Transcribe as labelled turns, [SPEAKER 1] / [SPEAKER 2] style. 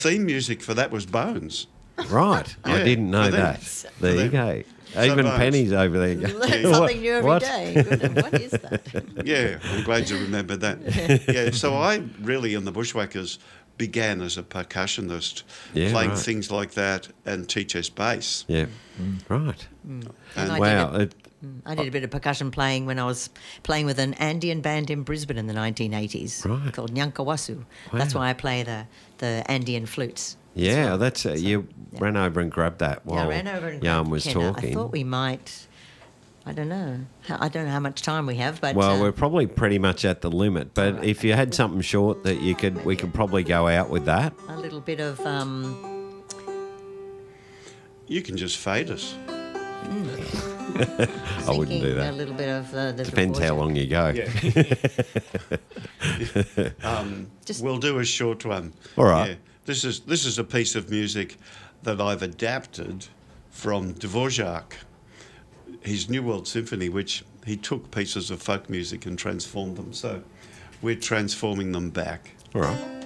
[SPEAKER 1] theme music for that was Bones.
[SPEAKER 2] Right. I
[SPEAKER 1] Yeah,
[SPEAKER 2] didn't know
[SPEAKER 1] for them.
[SPEAKER 2] that. There you go. Even
[SPEAKER 1] Bones.
[SPEAKER 2] Penny's over there.
[SPEAKER 3] Learn something new every
[SPEAKER 2] What?
[SPEAKER 3] day. Goodness, what is that?
[SPEAKER 1] Yeah, I'm glad you remembered that. Yeah, so I really, in the Bushwhackers, began as a percussionist,
[SPEAKER 2] Yeah,
[SPEAKER 1] playing
[SPEAKER 2] right.
[SPEAKER 1] things like that and teach us bass.
[SPEAKER 2] Yeah. Right.
[SPEAKER 3] And
[SPEAKER 2] Wow.
[SPEAKER 3] I did a bit of percussion playing when I was playing with an Andean band in Brisbane in the 1980s
[SPEAKER 2] Right.
[SPEAKER 3] called Nyankawasu. That's
[SPEAKER 2] Wow.
[SPEAKER 3] why I play the Andean flutes.
[SPEAKER 2] Yeah, that's you ran over and grabbed that
[SPEAKER 3] Yeah,
[SPEAKER 2] while
[SPEAKER 3] I ran over and
[SPEAKER 2] Jan
[SPEAKER 3] grabbed
[SPEAKER 2] was
[SPEAKER 3] Kenna.
[SPEAKER 2] talking.
[SPEAKER 3] I thought we might. I don't know. I don't know how much time we have, but
[SPEAKER 2] Well, we're probably pretty much at the limit. But if you had something short that we could probably go out with that.
[SPEAKER 3] a little bit of
[SPEAKER 1] You can just fade us.
[SPEAKER 2] I wouldn't do
[SPEAKER 3] a
[SPEAKER 2] that.
[SPEAKER 3] little bit of the
[SPEAKER 2] Depends how
[SPEAKER 3] Dvorak.
[SPEAKER 2] long you go.
[SPEAKER 1] We'll do a short one.
[SPEAKER 2] All right.
[SPEAKER 1] Yeah. This is a piece of music that I've adapted from Dvorak, his New World Symphony, which he took pieces of folk music and transformed them. So we're transforming them back.
[SPEAKER 2] All right.